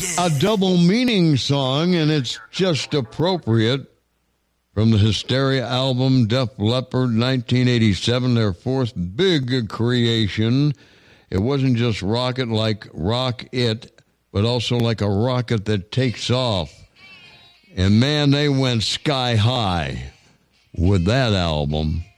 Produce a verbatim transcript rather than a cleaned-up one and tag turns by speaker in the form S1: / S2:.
S1: a double meaning song, and it's just appropriate. From the Hysteria album, Def Leppard, nineteen eighty-seven, their fourth big creation. It wasn't just rocket like Rock It, but also like a rocket that takes off. And man, they went sky high with that album.